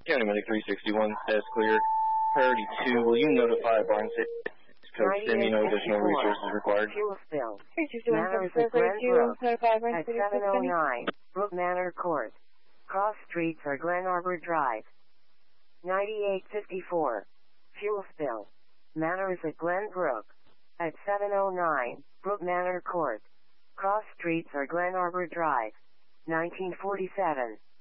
County Medic 361, status clear. Priority 2, will you notify Barnes Coach Timmy no additional resources required? Fuel spill. 361, Manor is City at Glen 32, Brook. notify Barnes At City 709, Brook Manor Court. Cross streets are Glen Arbor Drive. 9854. Fuel spill. Manor is at Glen Brook. At 709, Brook Manor Court. Cross streets are Glen Arbor Drive. 1947.